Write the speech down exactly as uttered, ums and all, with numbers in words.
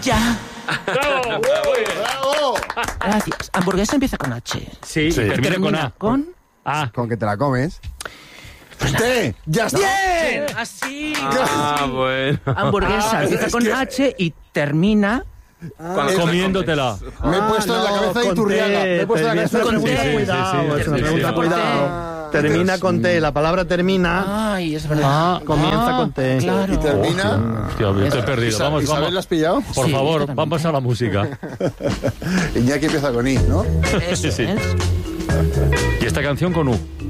Ya. ¡Bravo! ¡Bravo! Gracias. Hamburguesa empieza con H. Sí, Sí. termina con A. Con... A. Con que te la comes. ¡T! ¡Ya está! ¡Bien! Así. Ah, bueno. Hamburguesa Ah, empieza es con que- H y termina... Cuando Comiéndotela. Me he puesto en la cabeza de Iturriaga. Me he puesto en la cabeza de con Iturriaga. T. Cuidado, Sí, sí, es una sí, pregunta, sí. cuidado. Termina con T, la palabra termina, Ay, es verdad. Ah, comienza con T. Claro. Y termina... Hostia, yo estoy perdido. Isa- Vamos, ¿Isabel vamos. lo has pillado? Por Sí, favor, totalmente. vamos a la música. Iñaki empieza con I, ¿no? Eso Sí, sí. es. Y esta canción con U.